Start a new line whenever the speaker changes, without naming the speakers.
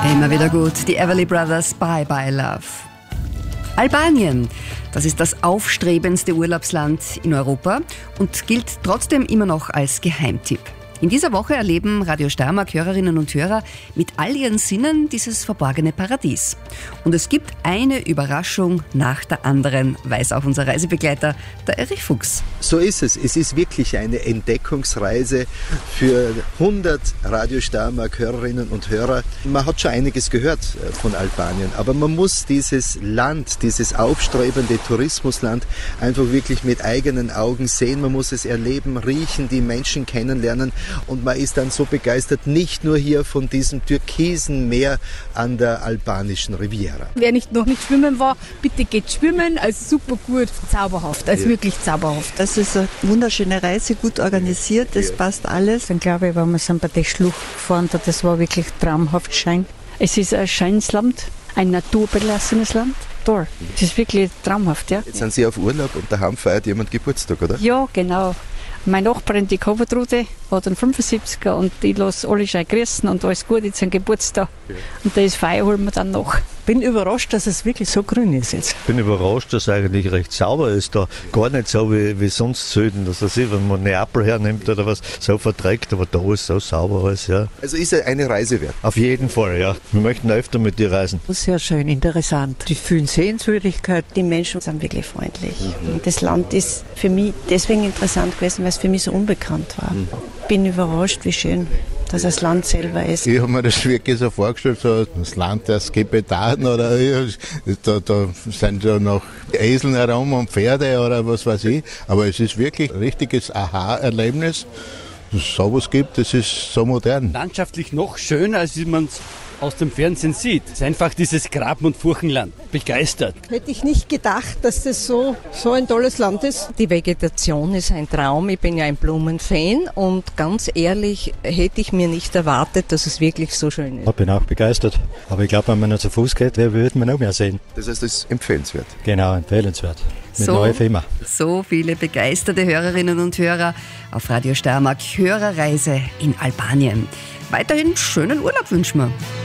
Immer wieder gut, die Everly Brothers, Bye Bye Love. Albanien, das ist das aufstrebendste Urlaubsland in Europa und gilt trotzdem immer noch als Geheimtipp. In dieser Woche erleben Radio Steiermark-Hörerinnen und Hörer mit all ihren Sinnen dieses verborgene Paradies. Und es gibt eine Überraschung nach der anderen, weiß auch unser Reisebegleiter, der Erich Fuchs.
So ist es. Es ist wirklich eine Entdeckungsreise für 100 Radio Steiermark-Hörerinnen und Hörer. Man hat schon einiges gehört von Albanien, aber man muss dieses Land, dieses aufstrebende Tourismusland einfach wirklich mit eigenen Augen sehen. Man muss es erleben, riechen, die Menschen kennenlernen. Und man ist dann so begeistert, nicht nur hier von diesem türkisen Meer an der albanischen Riviera.
Wer noch nicht schwimmen war, bitte geht schwimmen. Also super gut, zauberhaft, also wirklich zauberhaft.
Das ist eine wunderschöne Reise, gut organisiert, das passt alles.
Dann glaube ich, wenn wir sind bei der Schlucht gefahren, das war wirklich traumhaft schön. Es ist ein schönes Land, ein naturbelassenes Land. Toll. Das ist wirklich traumhaft, ja.
Jetzt sind Sie auf Urlaub und daheim feiert jemand Geburtstag, oder?
Ja, genau. Meine Nachbarin, die Covertrude, hat einen 75er und ich lasse alle schön grüßen und alles gut, jetzt ein Geburtstag. Ja. Und das Feier holen wir dann noch.
Bin überrascht, dass es wirklich so grün ist jetzt.
Bin überrascht, dass es eigentlich recht sauber ist da. Gar nicht so wie sonst Süden, dass wenn man Neapel hernimmt oder was, so verträgt, aber da ist so sauber alles, ja.
Also ist es eine Reise wert?
Auf jeden Fall, ja. Wir möchten öfter mit dir reisen.
Sehr schön, interessant. Die vielen Sehenswürdigkeiten.
Die Menschen sind wirklich freundlich. Und das Land ist für mich deswegen interessant gewesen, weil es für mich so unbekannt war. Bin überrascht, wie schön das Land selber ist.
Ich habe mir das wirklich so vorgestellt, so das Land der Skepetaden oder da sind ja noch Eseln herum und Pferde oder was weiß ich. Aber es ist wirklich ein richtiges Aha-Erlebnis. Dass es sowas gibt, das ist so modern.
Landschaftlich noch schöner, als man es aus dem Fernsehen sieht. Es ist einfach dieses Graben- und Furchenland. Begeistert.
Hätte ich nicht gedacht, dass das so ein tolles Land ist.
Die Vegetation ist ein Traum. Ich bin ja ein Blumenfan und ganz ehrlich hätte ich mir nicht erwartet, dass es wirklich so schön ist.
Ich bin auch begeistert. Aber ich glaube, wenn man noch zu Fuß geht, würde man noch mehr sehen.
Das heißt, es ist empfehlenswert.
Genau, empfehlenswert. Mit neuer Firma.
So viele begeisterte Hörerinnen und Hörer auf Radio Steiermark Hörerreise in Albanien. Weiterhin schönen Urlaub wünschen wir.